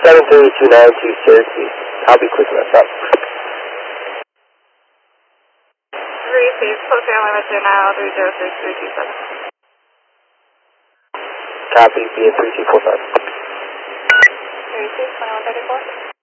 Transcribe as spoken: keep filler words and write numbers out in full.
seven three two nine to Syracuse. Copy, quick mess up. three six, close family message now, three zero six three two seven. Copy, B A three two four five. three six, twenty-one thirty-four.